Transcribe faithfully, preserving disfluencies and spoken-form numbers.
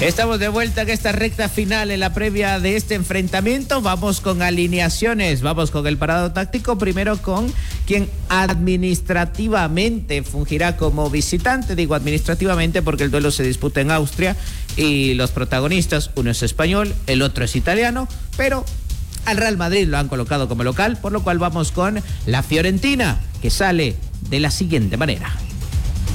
Estamos de vuelta en esta recta final en la previa de este enfrentamiento. Vamos con alineaciones, vamos con el parado táctico. Primero con quien administrativamente fungirá como visitante. Digo administrativamente porque el duelo se disputa en Austria y los protagonistas, uno es español, el otro es italiano, pero al Real Madrid lo han colocado como local, por lo cual vamos con la Fiorentina, que sale de la siguiente manera.